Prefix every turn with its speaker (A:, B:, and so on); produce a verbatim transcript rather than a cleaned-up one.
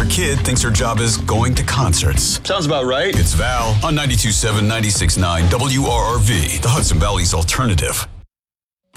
A: kid thinks her job is going to concerts.
B: Sounds about right.
A: It's Val on ninety-two point seven, ninety-six point nine W R R V, the Hudson Valley's alternative.